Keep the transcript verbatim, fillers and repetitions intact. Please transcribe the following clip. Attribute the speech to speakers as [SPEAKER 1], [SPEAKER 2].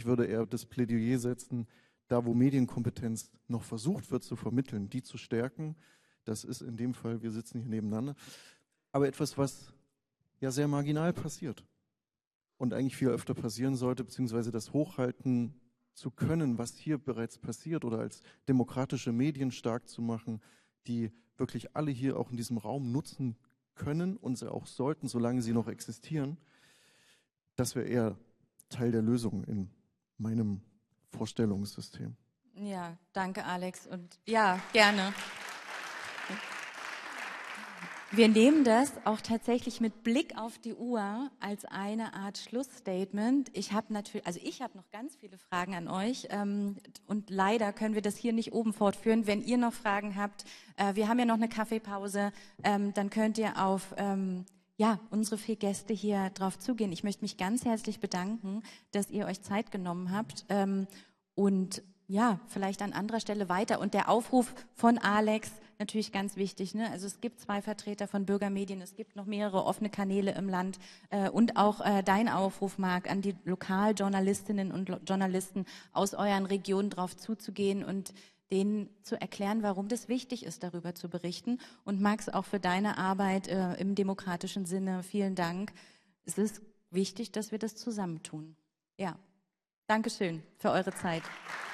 [SPEAKER 1] ich würde eher das Plädoyer setzen, da wo Medienkompetenz noch versucht wird zu vermitteln, die zu stärken. Das ist in dem Fall, wir sitzen hier nebeneinander, aber etwas, was ja sehr marginal passiert und eigentlich viel öfter passieren sollte, beziehungsweise das hochhalten zu können, was hier bereits passiert, oder als demokratische Medien stark zu machen, die wirklich alle hier auch in diesem Raum nutzen können und sie auch sollten, solange sie noch existieren. Das wäre eher Teil der Lösung in meinem Vorstellungssystem.
[SPEAKER 2] Ja, danke Alex und ja, gerne. Wir nehmen das auch tatsächlich mit Blick auf die Uhr als eine Art Schlussstatement. Ich habe natürlich, also ich habe noch ganz viele Fragen an euch ähm, und leider können wir das hier nicht oben fortführen. Wenn ihr noch Fragen habt, äh, wir haben ja noch eine Kaffeepause, ähm, dann könnt ihr auf ähm, ja unsere vier Gäste hier drauf zugehen. Ich möchte mich ganz herzlich bedanken, dass ihr euch Zeit genommen habt ähm, und ja, vielleicht an anderer Stelle weiter. Und der Aufruf von Alex, natürlich ganz wichtig, ne? Also es gibt zwei Vertreter von Bürgermedien, es gibt noch mehrere offene Kanäle im Land äh, und auch äh, dein Aufruf, Marc, an die Lokaljournalistinnen und Lo- Journalisten aus euren Regionen drauf zuzugehen und denen zu erklären, warum das wichtig ist, darüber zu berichten. Und Max, auch für deine Arbeit äh, im demokratischen Sinne, vielen Dank. Es ist wichtig, dass wir das zusammentun. Ja, Dankeschön für eure Zeit.